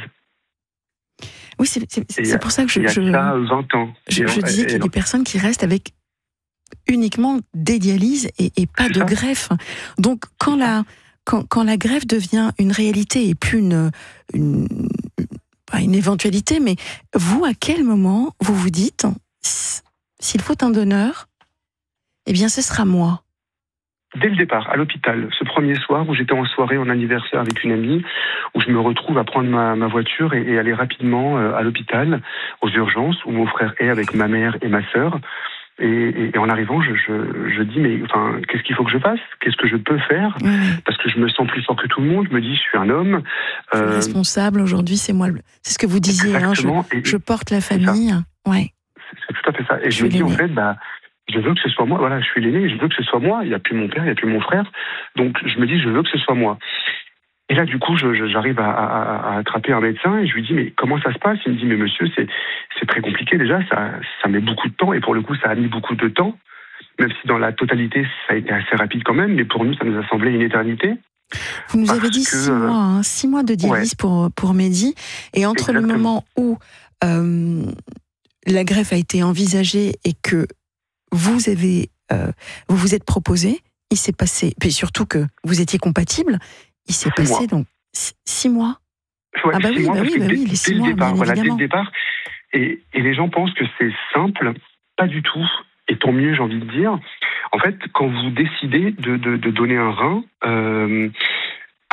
Oui, c'est, c'est, c'est pour ça que je... Il y a je, ça vingt ans. Je, je disais qu'il y a des personnes qui restent avec uniquement des dialyses et, et pas de ça. greffe. Donc, quand la, quand, quand la greffe devient une réalité et plus une, une, pas une éventualité, mais vous, à quel moment vous vous dites, s'il faut un donneur, eh bien, ce sera moi? Dès le départ, à l'hôpital, ce premier soir où j'étais en soirée en anniversaire avec une amie, où je me retrouve à prendre ma, ma voiture et, et aller rapidement euh, à l'hôpital, aux urgences, où mon frère est avec ma mère et ma sœur. Et, et, et en arrivant, je, je, je dis, mais enfin, qu'est-ce qu'il faut que je fasse? Qu'est-ce que je peux faire? mmh. Parce que je me sens plus fort que tout le monde. Je me dis, je suis un homme. Je suis euh... responsable aujourd'hui, c'est moi. Le... C'est ce que vous disiez. Hein, je, je porte la famille. Ouais. C'est, c'est tout à fait ça. Et je, je me dis, l'aîné. En fait, bah. Je veux que ce soit moi, voilà, je suis l'aîné, je veux que ce soit moi, il n'y a plus mon père, il n'y a plus mon frère, donc je me dis, je veux que ce soit moi. Et là, du coup, je, je, j'arrive à, à, à attraper un médecin et je lui dis, mais comment ça se passe? Il me dit, mais monsieur, c'est, c'est très compliqué déjà, ça, ça met beaucoup de temps, et pour le coup, ça a mis beaucoup de temps, même si dans la totalité, ça a été assez rapide quand même, mais pour nous, ça nous a semblé une éternité. Vous nous avez dit que, six mois, hein, six mois de dialyse ouais. pour, pour Mehdi, et entre Exactement. le moment où euh, la greffe a été envisagée et que vous avez, euh, vous vous êtes proposé, il s'est passé, puis surtout que vous étiez compatible, il s'est six passé mois. donc six mois. Ouais, ah bah six oui, mois, bah oui, bah dès, oui, les six dès mois, le départ, bien voilà, évidemment. dès le départ, et, et les gens pensent que c'est simple, pas du tout, et tant mieux, j'ai envie de dire. En fait, quand vous décidez de, de, de donner un rein, euh, à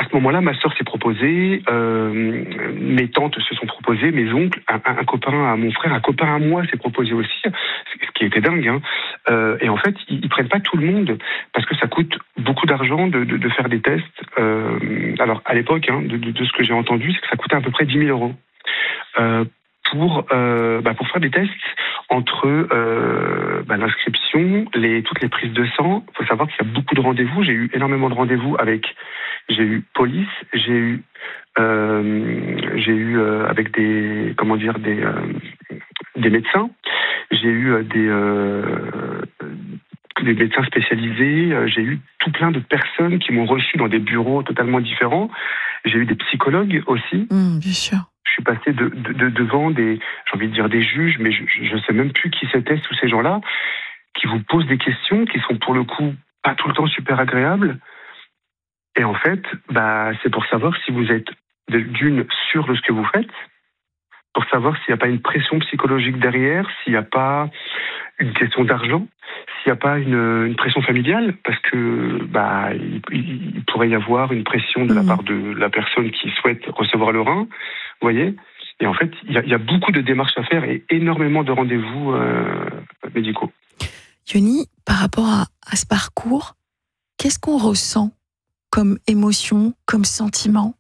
ce moment-là, ma sœur s'est proposée, euh, mes tantes se sont proposées, mes oncles, un, un copain à mon frère, un copain à moi s'est proposé aussi, ce qui était dingue. Hein. Euh, et en fait, ils, ils prennent pas tout le monde parce que ça coûte beaucoup d'argent de, de, de faire des tests. Euh, alors à l'époque, hein, de, de, de ce que j'ai entendu, c'est que ça coûtait à peu près dix mille euros euh, pour euh, bah, pour faire des tests entre euh, bah, l'inscription, les toutes les prises de sang. Il faut savoir qu'il y a beaucoup de rendez-vous. J'ai eu énormément de rendez-vous avec. J'ai eu police, j'ai eu, euh, j'ai eu euh, avec des, comment dire, des, euh, des médecins, j'ai eu euh, des, euh, des médecins spécialisés, euh, j'ai eu tout plein de personnes qui m'ont reçu dans des bureaux totalement différents. J'ai eu des psychologues aussi. Mmh, bien sûr. Je suis passé de, de, de devant des, j'ai envie de dire des juges, mais je ne sais même plus qui c'était tous ces gens-là, qui vous posent des questions qui sont pour le coup pas tout le temps super agréables. Et en fait, bah, c'est pour savoir si vous êtes d'une sûre de ce que vous faites, pour savoir s'il n'y a pas une pression psychologique derrière, s'il n'y a pas une question d'argent, s'il n'y a pas une, une pression familiale, parce que bah, il, il pourrait y avoir une pression de la part de la personne qui souhaite recevoir le rein, vous voyez. Et en fait, il y, y a beaucoup de démarches à faire et énormément de rendez-vous euh, médicaux. Yoni, par rapport à, à ce parcours, qu'est-ce qu'on ressent comme émotion, comme sentiment?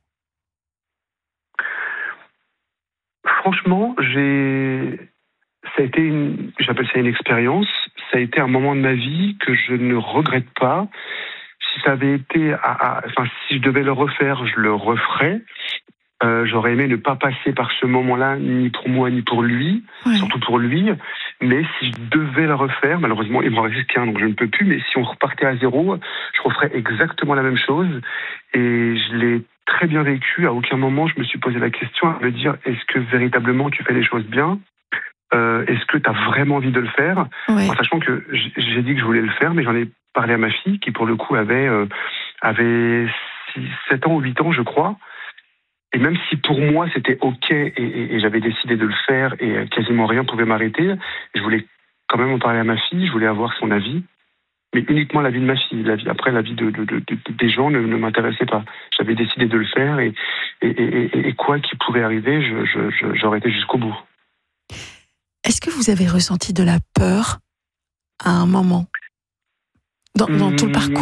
Franchement, j'ai, ça a été une, j'appelle ça une expérience. Ça a été un moment de ma vie que je ne regrette pas. Si ça avait été, à, à, enfin, si je devais le refaire, je le referais. Euh, j'aurais aimé ne pas passer par ce moment-là, ni pour moi, ni pour lui, ouais. Surtout pour lui. Mais si je devais le refaire, malheureusement, il m'en reste qu'un, donc je ne peux plus. Mais si on repartait à zéro, je referais exactement la même chose. Et je l'ai très bien vécu. À aucun moment, je me suis posé la question à me dire, est-ce que véritablement tu fais les choses bien ? euh, Est-ce que tu as vraiment envie de le faire ? Ouais. En sachant que j'ai dit que je voulais le faire, mais j'en ai parlé à ma fille, qui pour le coup avait, euh, avait six, sept ans ou huit ans, je crois. Et même si pour moi c'était ok et, et, et j'avais décidé de le faire et quasiment rien pouvait m'arrêter, je voulais quand même en parler à ma fille, je voulais avoir son avis, mais uniquement l'avis de ma fille. L'avis, après, l'avis de, de, de, de, des gens ne, ne m'intéressait pas. J'avais décidé de le faire et, et, et, et quoi qu'il pourrait arriver, je, je, je, j'aurais été jusqu'au bout. Est-ce que vous avez ressenti de la peur à un moment dans, dans mmh. tout le parcours ?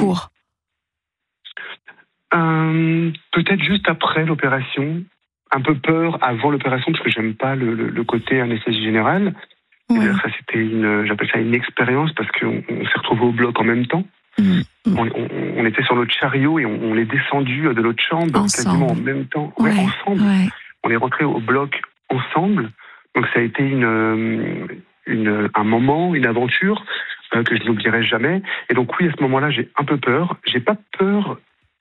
Euh, peut-être juste après l'opération, un peu peur avant l'opération parce que j'aime pas le, le, le côté anesthésie générale. Ouais. Ça c'était une, j'appelle ça une expérience parce qu'on on s'est retrouvés au bloc en même temps. Mmh. On, on, on était sur notre chariot et on, on est descendu de notre chambre ensemble. Quasiment en même temps, ouais, ouais, ensemble. Ouais. On est rentré au bloc ensemble. Donc ça a été une, une un moment, une aventure euh, que je n'oublierai jamais. Et donc oui, à ce moment-là, j'ai un peu peur. J'ai pas peur.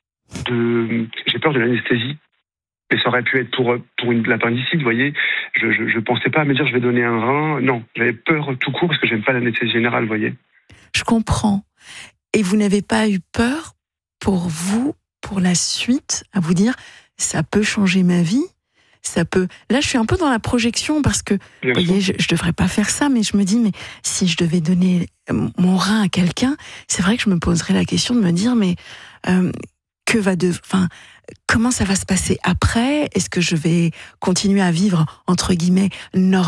De, j'ai peur de l'anesthésie, mais ça aurait pu être pour, pour une, l'appendicite, vous voyez. Je, je, je pensais pas à me dire je vais donner un rein. Non, j'avais peur tout court parce que j'aime pas l'anesthésie générale, vous voyez. Je comprends. Et vous n'avez pas eu peur pour vous, pour la suite, à vous dire ça peut changer ma vie, ça peut. Là, je suis un peu dans la projection parce que, vous voyez, je, je devrais pas faire ça, mais je me dis mais si je devais donner mon rein à quelqu'un, c'est vrai que je me poserais la question de me dire mais euh, que va de, enfin, comment ça va se passer après ? Est-ce que je vais continuer à vivre entre guillemets normalement ?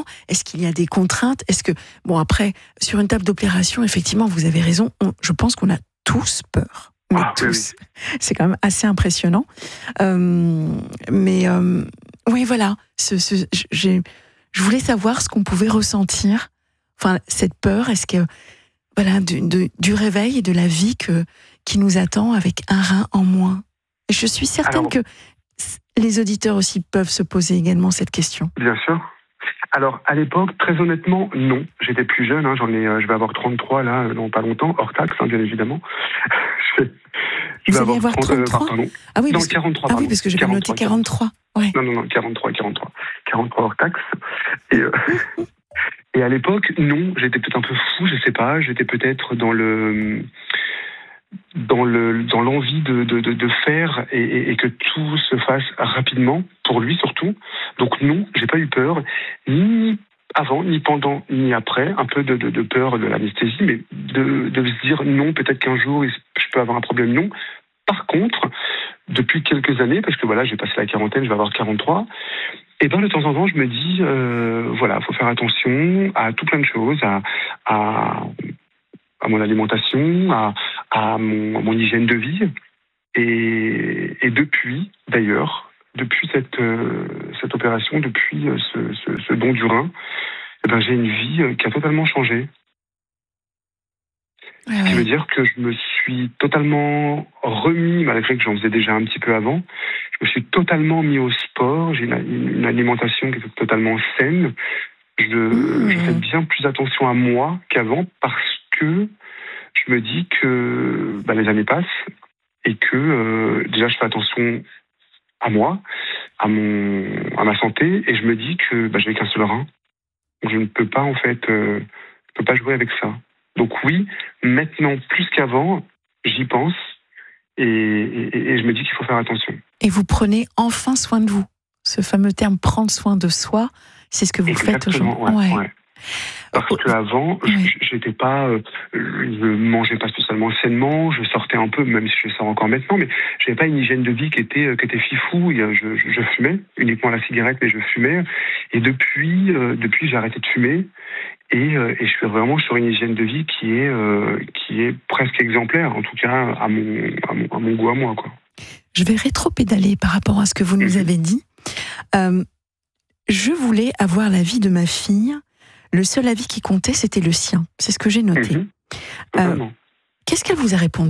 Est-ce qu'il y a des contraintes ? Est-ce que bon après sur une table d'opération, effectivement, vous avez raison. On, je pense qu'on a tous peur, mais ah, tous. Oui. C'est quand même assez impressionnant. Euh, mais euh, oui, voilà. Ce, ce, j'ai, je voulais savoir ce qu'on pouvait ressentir. Enfin, cette peur. Est-ce que voilà du, de, du réveil et de la vie que qui nous attend avec un rein en moins. Et je suis certaine Alors, que les auditeurs aussi peuvent se poser également cette question. Bien sûr. Alors, à l'époque, très honnêtement, non. J'étais plus jeune, hein, j'en ai, je vais avoir trente-trois là, dans pas longtemps, hors taxe, hein, bien évidemment. je, je Vous allez avoir trente-trois euh, pardon. Ah oui, non, parce quarante-trois, que, ah oui, parce que j'avais noté quarante-trois. Ouais. Non, non, non, quarante-trois, quarante-trois. quarante-trois hors taxe. Et, euh, et à l'époque, non, j'étais peut-être un peu fou, je sais pas, j'étais peut-être dans le... dans le dans l'envie de de de, de faire et, et, et que tout se fasse rapidement pour lui surtout. Donc non, j'ai pas eu peur ni avant ni pendant ni après, un peu de de, de peur de l'anesthésie, mais de de se dire non, peut-être qu'un jour je peux avoir un problème, non. Par contre, depuis quelques années, parce que voilà, j'ai passé la quarantaine, je vais avoir quarante-trois, et ben de temps en temps, je me dis, euh, voilà, faut faire attention à tout plein de choses, à, à, à mon alimentation, à, à, mon, à mon hygiène de vie. Et, et depuis, d'ailleurs, depuis cette, euh, cette opération, depuis ce, ce, ce don du rein, eh ben, j'ai une vie qui a totalement changé. Ouais, Ce qui ouais. veut dire que je me suis totalement remis, malgré que j'en faisais déjà un petit peu avant, je me suis totalement mis au sport, j'ai une, une alimentation qui est totalement saine, je, mmh. je fais bien plus attention à moi qu'avant parce que je me dis que bah, les années passent et que euh, déjà je fais attention à moi, à, mon, à ma santé, et je me dis que bah, j'ai qu'un seul rein. Je ne peux pas en fait, euh, je peux pas jouer avec ça. Donc oui, maintenant plus qu'avant, j'y pense et, et, et je me dis qu'il faut faire attention. Et vous prenez enfin soin de vous. Ce fameux terme « prendre soin de soi », c'est ce que vous Exactement, faites aujourd'hui. Ouais, ouais. ouais. Parce qu'avant, ouais. j'étais pas, euh, je mangeais pas spécialement sainement, je sortais un peu, même si je sors encore maintenant, mais j'avais pas une hygiène de vie qui était, qui était fifou. Je, je, je fumais uniquement la cigarette, mais je fumais. Et depuis, euh, depuis j'ai arrêté de fumer. Et, euh, et je suis vraiment sur une hygiène de vie qui est, euh, qui est presque exemplaire, en tout cas à mon, à mon, à mon goût à moi, quoi. Je vais rétro-pédaler par rapport à ce que vous nous avez dit. Euh, je voulais avoir l'avis de ma fille. Le seul avis qui comptait, c'était le sien. C'est ce que j'ai noté. Mmh. Euh, qu'est-ce qu'elle vous a répondu ?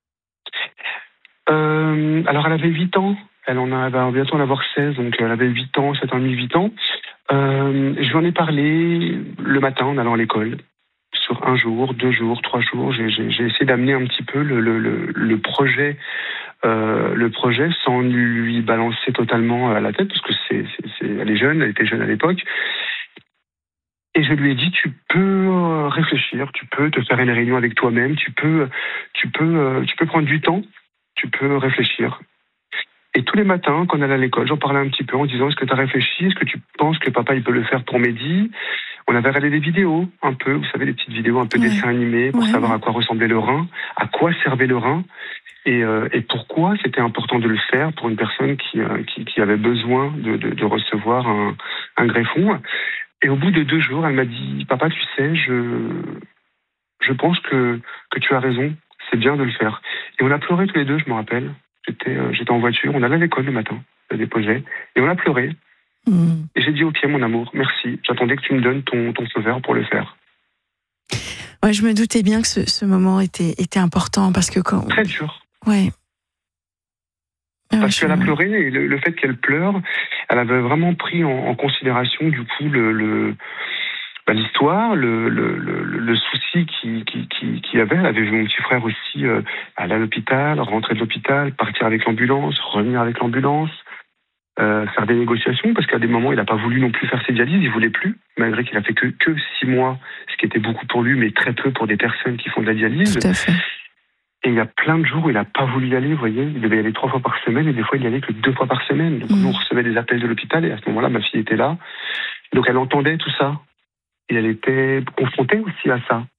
euh, Alors, elle avait huit ans. Elle en a, elle va bientôt en avoir seize, donc elle avait huit ans, sept ans et demi, huit ans. Euh, je lui en ai parlé le matin en allant à l'école. Sur un jour, deux jours, trois jours, j'ai, j'ai, j'ai essayé d'amener un petit peu le, le, le, le projet, euh, le projet sans lui balancer totalement à la tête, parce que c'est, c'est, c'est, elle est jeune, elle était jeune à l'époque. Et je lui ai dit, tu peux réfléchir, tu peux te faire une réunion avec toi-même, tu peux, tu peux, tu peux prendre du temps, tu peux réfléchir. Et tous les matins, quand elle allait à l'école, j'en parlais un petit peu en disant, est-ce que tu as réfléchi, est-ce que tu penses que papa il peut le faire pour Mehdi ? On avait regardé des vidéos, un peu, vous savez, des petites vidéos un peu ouais. dessins animés pour ouais. savoir à quoi ressemblait le rein, à quoi servait le rein, et, euh, et pourquoi c'était important de le faire pour une personne qui, euh, qui, qui avait besoin de, de, de recevoir un, un greffon. Et au bout de deux jours, elle m'a dit, papa, tu sais, je, je pense que, que tu as raison, c'est bien de le faire. Et on a pleuré tous les deux, je me rappelle. J'étais, euh, j'étais en voiture, on allait à l'école le matin, je la déposais, et on a pleuré. Mmh. Et j'ai dit, ok, mon amour, merci. J'attendais que tu me donnes ton, ton feu vert pour le faire. Ouais, je me doutais bien que ce, ce moment était, était important parce que quand. Très dur. Ouais. Parce ouais, qu'elle a pleuré et le, le fait qu'elle pleure, elle avait vraiment pris en, en considération du coup le, le bah, l'histoire, le, le, le, le souci qui qui qui qui avait. Elle avait vu mon petit frère aussi euh, aller à l'hôpital, rentrer de l'hôpital, partir avec l'ambulance, revenir avec l'ambulance. Euh, faire des négociations, parce qu'à des moments, il n'a pas voulu non plus faire ses dialyses, il voulait plus, malgré qu'il a fait que, que six mois, ce qui était beaucoup pour lui, mais très peu pour des personnes qui font de la dialyse. Tout à fait. Et il y a plein de jours où il n'a pas voulu y aller, vous voyez, il devait y aller trois fois par semaine, et des fois, il y allait que deux fois par semaine. Donc, mmh. nous, on recevait des appels de l'hôpital, et à ce moment-là, ma fille était là. Donc, elle entendait tout ça. Et elle était confrontée aussi à ça.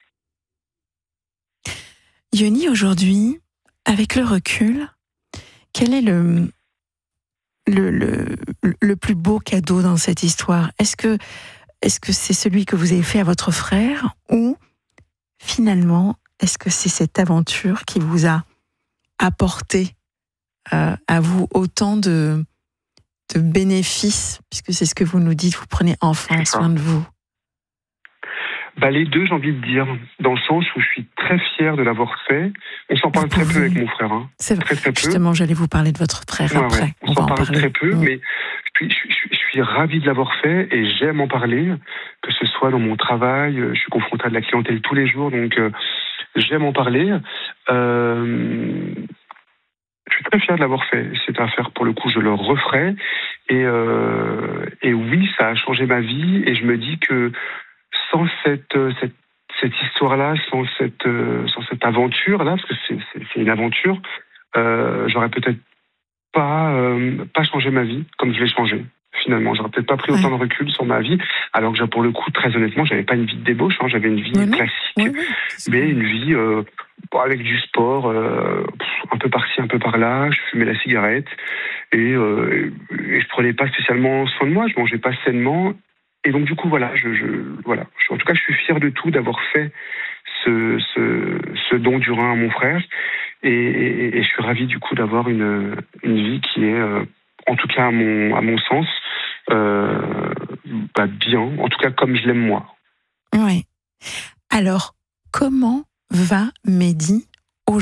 Yoni, aujourd'hui, avec le recul, quel est le... Le, le, le plus beau cadeau dans cette histoire? Est-ce que, est-ce que c'est celui que vous avez fait à votre frère, ou finalement, est-ce que c'est cette aventure qui vous a apporté euh, à vous autant de, de bénéfices, puisque c'est ce que vous nous dites, vous prenez enfin soin de vous? Bah, les deux, j'ai envie de dire, dans le sens où je suis très fier de l'avoir fait. On s'en parle très peu avec mon frère. Hein. C'est vrai. Très, très peu. Justement, j'allais vous parler de votre frère ouais, après. Ouais. On, on s'en parle parler. très peu, mmh. mais je suis, je, suis, je suis ravi de l'avoir fait et j'aime en parler, que ce soit dans mon travail. Je suis confronté à de la clientèle tous les jours, donc euh, j'aime en parler. Euh, je suis très fier de l'avoir fait. C'est à faire, pour le coup, je le referai. Et, euh, et oui, ça a changé ma vie et je me dis que sans cette, cette, cette histoire-là, sans cette, sans cette aventure-là, parce que c'est, c'est, c'est une aventure, euh, j'aurais peut-être pas, euh, pas changé ma vie comme je l'ai changé. Finalement, j'aurais peut-être pas pris autant de recul sur ma vie, alors que pour le coup, très honnêtement, j'avais pas une vie de débauche, hein, j'avais une vie oui, classique, oui, oui. mais une vie, euh, Bon, avec du sport, euh, un peu par-ci, un peu par-là, je fumais la cigarette et, euh, et je prenais pas spécialement soin de moi, je mangeais pas sainement. Et donc du coup, voilà, je, je, voilà. En tout cas, je suis fier de tout, d'avoir fait ce, ce, ce don du rein à mon frère. Et, et, et je suis ravi du coup d'avoir une, une vie qui est, euh, en tout cas à mon, à mon sens, euh, bah, bien, en tout cas comme je l'aime moi. Oui. Alors, comment va Mehdi aujourd'hui ?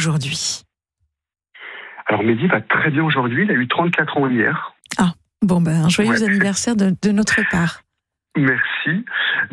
Alors Mehdi va très bien aujourd'hui, il a eu trente-quatre ans hier. Ah, bon ben, un joyeux Ouais. anniversaire de, de notre part. Merci.